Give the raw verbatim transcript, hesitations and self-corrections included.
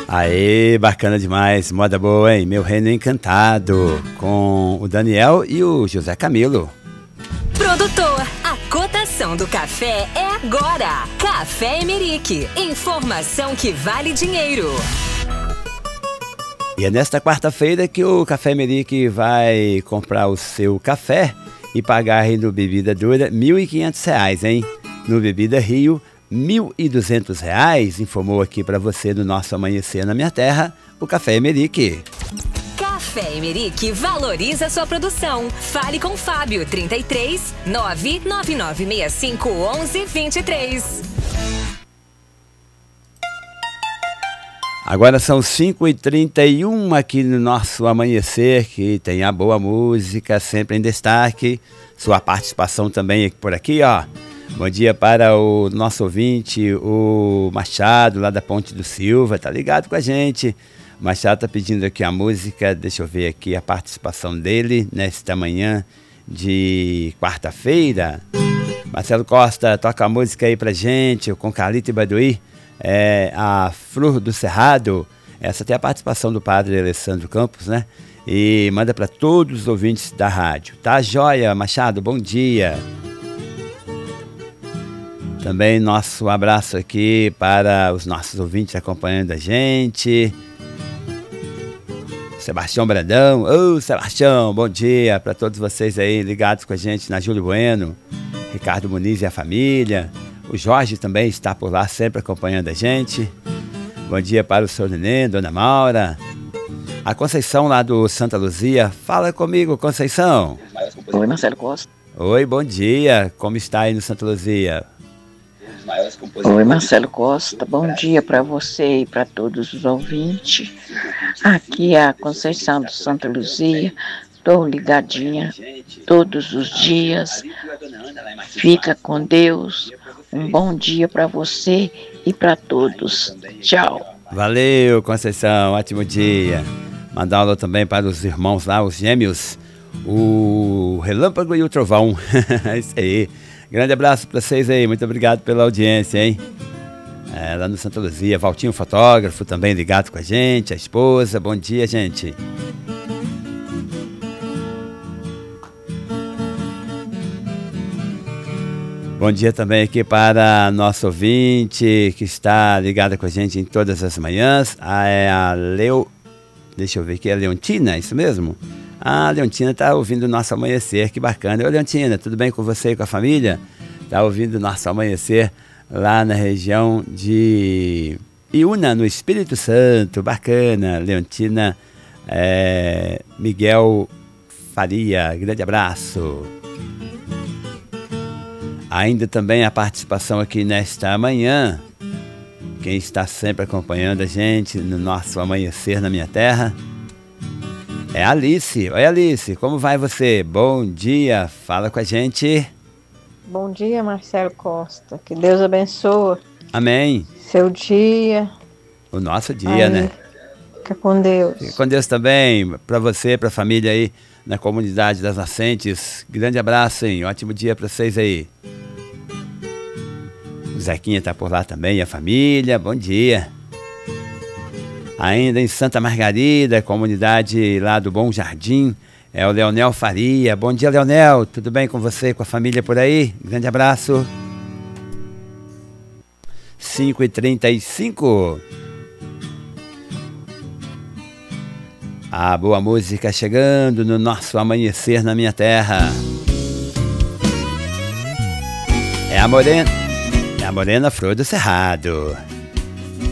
Aê, bacana demais, moda boa, hein? Meu Reino Encantado, com o Daniel e o José Camilo. Produtor, a cotação do café é agora. Café Emerick, informação que vale dinheiro. E é nesta quarta-feira que o Café Emerick vai comprar o seu café e pagar aí no Bebida Dura mil e quinhentos reais, hein? No Bebida Rio, mil e duzentos reais, informou aqui para você no nosso Amanhecer na Minha Terra, o Café Emerick. Café Emerick valoriza sua produção. Fale com Fábio, trinta e três, nove nove nove seis cinco, onze, vinte e três. Agora são cinco e trinta e um aqui no nosso Amanhecer, que tem a boa música sempre em destaque. Sua participação também por aqui, ó. Bom dia para o nosso ouvinte, o Machado, lá da Ponte do Silva, tá ligado com a gente. O Machado tá pedindo aqui a música, deixa eu ver aqui a participação dele nesta manhã de quarta-feira. Marcelo Costa, toca a música aí pra gente, com Carlito e Baduí, é, a Flor do Cerrado. Essa tem a participação do padre Alessandro Campos, né? E manda para todos os ouvintes da rádio. Tá joia, Machado, bom dia. Também nosso abraço aqui para os nossos ouvintes acompanhando a gente. Sebastião Brandão, ô Sebastião, bom dia para todos vocês aí ligados com a gente na Júlio Bueno, Ricardo Muniz e a família. O Jorge também está por lá sempre acompanhando a gente. Bom dia para o senhor Nenê, Dona Maura. A Conceição lá do Santa Luzia, fala comigo, Conceição. Oi, Marcelo Costa. Oi, bom dia, como está aí no Santa Luzia? Oi, Marcelo Costa, bom dia para você e para todos os ouvintes. Aqui é a Conceição do Santa Luzia, estou ligadinha todos os dias. Fica com Deus, um bom dia para você e para todos. Tchau. Valeu, Conceição, ótimo dia. Mandar um alô também para os irmãos lá, os gêmeos, o Relâmpago e o Trovão. É isso aí. Grande abraço para vocês aí, muito obrigado pela audiência, hein? É, lá no Santa Luzia, Valtinho, fotógrafo, também ligado com a gente, a esposa, bom dia, gente. Bom dia também aqui para nosso ouvinte que está ligado com a gente em todas as manhãs, a, é a Leo, deixa eu ver aqui, é a Leontina, é isso mesmo? A Leontina está ouvindo o nosso Amanhecer, que bacana. Ô Leontina, tudo bem com você e com a família? Está ouvindo o nosso Amanhecer lá na região de Iuna, no Espírito Santo, bacana. Leontina, é, Miguel Faria, grande abraço. Ainda também a participação aqui nesta manhã, quem está sempre acompanhando a gente no nosso Amanhecer na Minha Terra, é a Alice. Oi, Alice, como vai você? Bom dia, fala com a gente. Bom dia, Marcelo Costa. Que Deus abençoe. Amém. Seu dia. O nosso dia, aí, né? Fica com Deus. Fica com Deus também, para você, para a família aí na comunidade das Nascentes. Grande abraço, hein? Ótimo dia para vocês aí. O Zequinha tá por lá também, a família. Bom dia. Ainda em Santa Margarida, comunidade lá do Bom Jardim, é o Leonel Faria. Bom dia, Leonel. Tudo bem com você e com a família por aí? Grande abraço. cinco e trinta e cinco. A boa música chegando no nosso Amanhecer na Minha Terra. É a Morena, é a Morena Flor do Cerrado.